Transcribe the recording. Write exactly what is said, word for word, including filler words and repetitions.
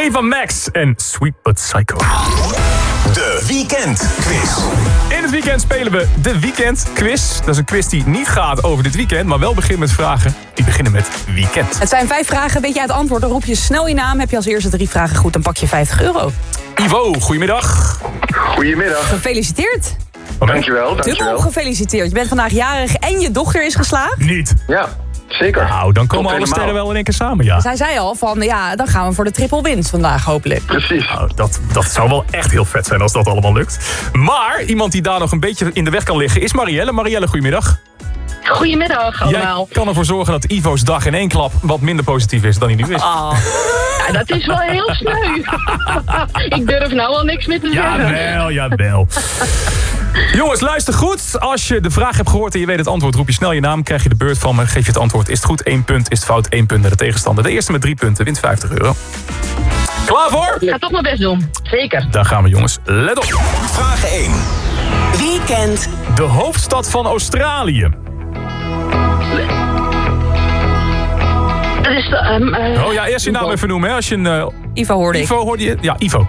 Ava Max en Sweet But Psycho. De Weekend Quiz. In het weekend spelen we de Weekend Quiz. Dat is een quiz die niet gaat over dit weekend, maar wel begint met vragen die beginnen met weekend. Het zijn vijf vragen. Weet jij het antwoord, dan roep je snel je naam. Heb je als eerste drie vragen goed, dan pak je vijftig euro. Ivo, goedemiddag. Goedemiddag. Gefeliciteerd. Dankjewel, Dubbel dankjewel. gefeliciteerd. Je bent vandaag jarig en je dochter is geslaagd. Niet. Ja, zeker. Nou, dan komen Klopt alle helemaal. sterren wel in één keer samen, ja. Zij zei al van, ja, dan gaan we voor de triple winst vandaag, hopelijk. Precies. Nou, dat, dat zou wel echt heel vet zijn als dat allemaal lukt. Maar iemand die daar nog een beetje in de weg kan liggen is Marielle. Marielle, goedemiddag. Goedemiddag allemaal. Jij kan ervoor zorgen dat Ivo's dag in één klap wat minder positief is dan hij nu is. Oh. Ja, dat is wel heel sneu. Ik durf nou al niks meer te zeggen. Jawel, jawel. Jongens, luister goed. Als je de vraag hebt gehoord en je weet het antwoord, roep je snel je naam. Krijg je de beurt van me. Geef je het antwoord. Is het goed? één punt. Is het fout? één punt naar de tegenstander. De eerste met drie punten wint vijftig euro. Klaar voor? Ik ga toch mijn best doen. Zeker. Daar gaan we, jongens. Let op. Vraag één. Weekend. De hoofdstad van Australië. Dat is de, um, uh, Oh ja, eerst je naam even noemen. Hè. Als je een... Uh, Ivo hoorde ik. Ivo, hoorde je? Ja, Ivo.